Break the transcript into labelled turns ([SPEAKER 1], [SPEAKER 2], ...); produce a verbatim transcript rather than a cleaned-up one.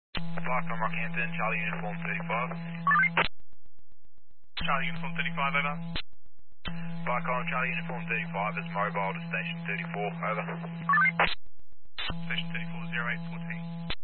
[SPEAKER 1] Barcom Rockhampton, Charlie Uniform thirty-five.
[SPEAKER 2] Charlie Uniform thirty-five, over.
[SPEAKER 1] Barcom Charlie Uniform thirty-five is mobile to station thirty-four, over.
[SPEAKER 2] Station thirty-four, zero eight fourteen.